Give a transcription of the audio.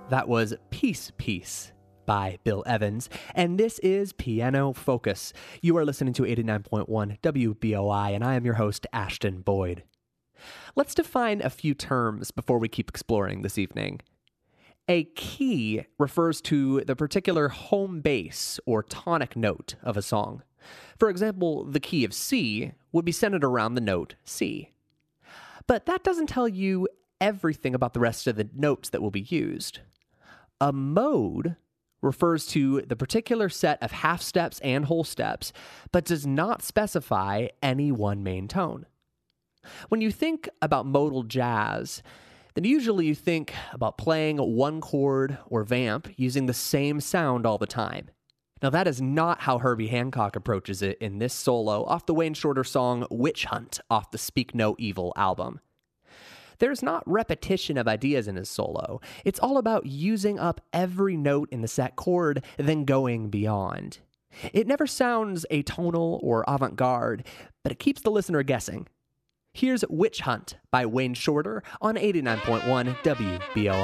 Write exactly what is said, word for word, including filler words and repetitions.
That was Peace Piece by Bill Evans, and this is Piano Focus. You are listening to eighty-nine point one W B O I, and I am your host, Ashton Boyd. Let's define a few terms before we keep exploring this evening. A key refers to the particular home bass or tonic note of a song. For example, the key of C would be centered around the note C. But that doesn't tell you everything about the rest of the notes that will be used. A mode refers to the particular set of half steps and whole steps, but does not specify any one main tone. When you think about modal jazz, then usually you think about playing one chord or vamp using the same sound all the time. Now that is not how Herbie Hancock approaches it in this solo off the Wayne Shorter song Witch Hunt off the Speak No Evil album. There's not repetition of ideas in his solo. It's all about using up every note in the set chord, then going beyond. It never sounds atonal or avant-garde, but it keeps the listener guessing. Here's Witch Hunt by Wayne Shorter on eighty-nine point one W B O I.